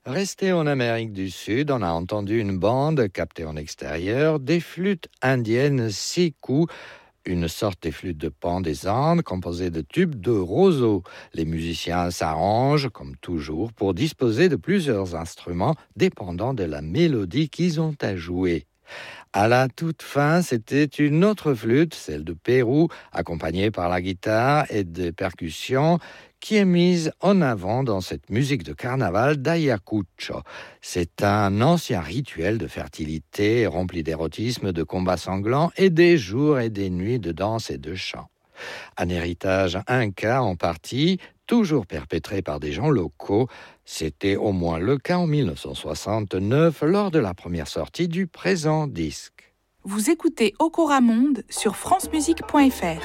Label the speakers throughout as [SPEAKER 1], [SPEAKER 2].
[SPEAKER 1] Resté en Amérique du Sud, on a entendu une bande captée en extérieur des flûtes indiennes siku, une sorte des flûtes de pan des Andes composées de tubes de roseau. Les musiciens s'arrangent, comme toujours, pour disposer de plusieurs instruments dépendant de la mélodie qu'ils ont à jouer. À la toute fin, c'était une autre flûte, celle de Pérou, accompagnée par la guitare et des percussions, qui est mise en avant dans cette musique de carnaval d'Ayacucho. C'est un ancien rituel de fertilité rempli d'érotisme, de combats sanglants et des jours et des nuits de danse et de chant. Un héritage inca en partie, toujours perpétré par des gens locaux. C'était au moins le cas en 1969 lors de la première sortie du présent disque.
[SPEAKER 2] Vous écoutez Okora Monde sur francemusique.fr.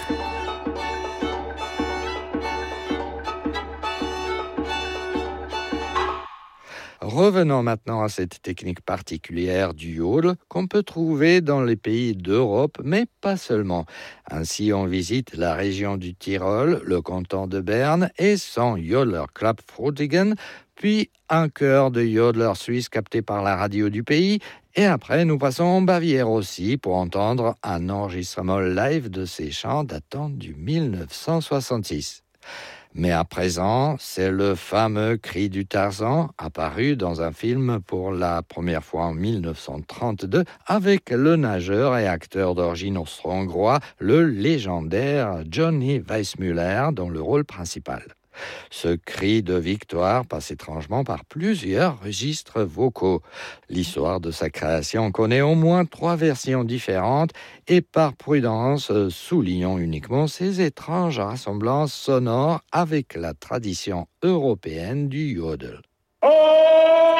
[SPEAKER 1] Revenons maintenant à cette technique particulière du yodel qu'on peut trouver dans les pays d'Europe, mais pas seulement. Ainsi, on visite la région du Tyrol, le canton de Berne et son Jodler Club Frutigen, puis un chœur de yodelers suisses capté par la radio du pays. Et après, nous passons en Bavière aussi pour entendre un enregistrement live de ces chants datant du 1966. Mais à présent, c'est le fameux cri du Tarzan, apparu dans un film pour la première fois en 1932, avec le nageur et acteur d'origine austro-hongrois, le légendaire Johnny Weissmuller, dans le rôle principal. Ce cri de victoire passe étrangement par plusieurs registres vocaux. L'histoire de sa création connaît au moins 3 versions différentes et par prudence, soulignons uniquement ces étranges ressemblances sonores avec la tradition européenne du yodel. Oh!